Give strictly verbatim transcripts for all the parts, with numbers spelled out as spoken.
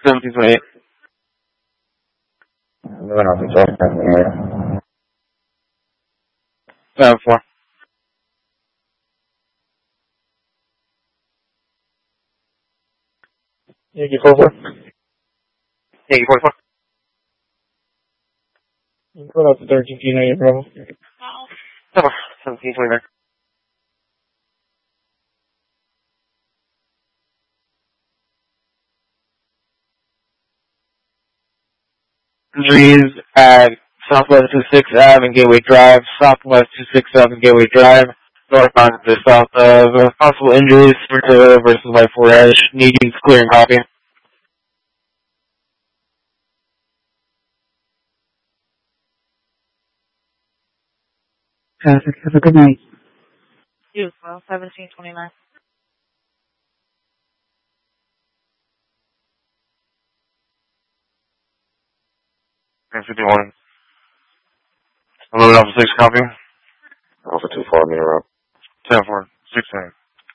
seventeen twenty-eight. Moving on to twelve. seven four. Yankee four four. Yankee forty-four. You call out to thirteen P ninety, Bravo. seven seventeen twenty-nine. Injuries at Southwest twenty-sixth Avenue and Gateway Drive, Southwest twenty-sixth Avenue and Gateway Drive, northbound to the south of uh, possible injuries for Toyota versus Light four Edge, needing clearing copy. Perfect. Have a good night. You as well, seventeen twenty-nine. ten fifty-one. Load Alpha six copy. Alpha two four, me around. ten four. six nine.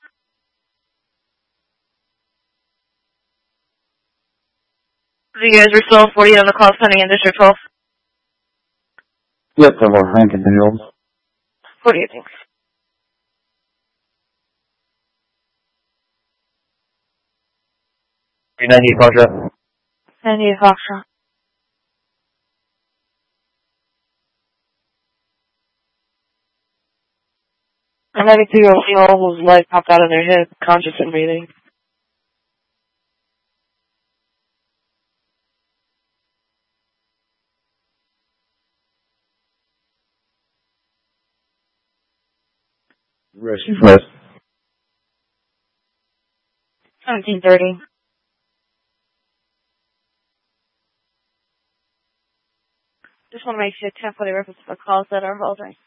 You guys were still forty on the call pending in District twelve? Yep, ten four. I can continue. forty, thanks. three ninety contract. ninety-eight Foxtrot. I'm having two-year-old female whose leg popped out of their head, conscious and breathing. Rescue first. seventeen thirty. Just want to make sure ten forty reference for calls that are involved, right?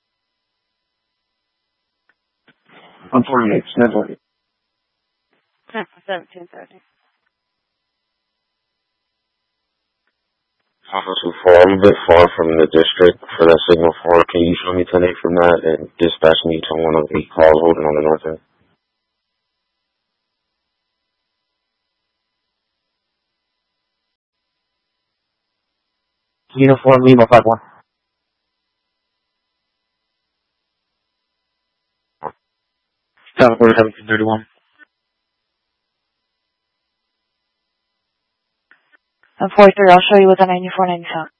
one forty-eight, ten forty. seventeen thirty. Alpha two four, I'm a bit far from the district for that signal four. Can you show me ten eight from that and dispatch me to one of the calls holding on the north end? Uniform Lima five one. seven four seventeen thirty-one. I'm forty-three. I'll show you with a ninety-four ninety-seven.